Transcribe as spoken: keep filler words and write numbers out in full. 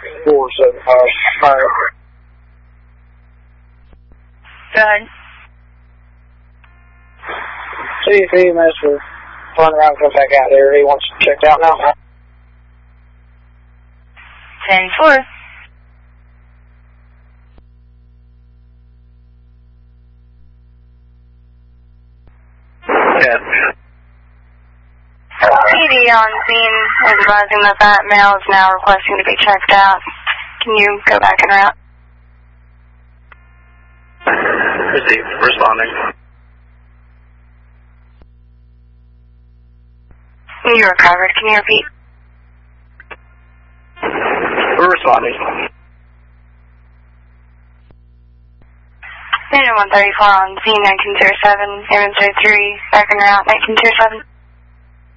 four seven five. Alright. Go ahead. See if he mess with run around and come back out there. He wants to check out now. ten four. Yeah. P D on scene is advising that that male is now requesting to be checked out. Can you go back and route? Received. Responding. You recovered. Can you repeat? We're responding. Unit one thirty-four on scene nineteen zero seven, Airman zero three, back and route nineteen zero seven.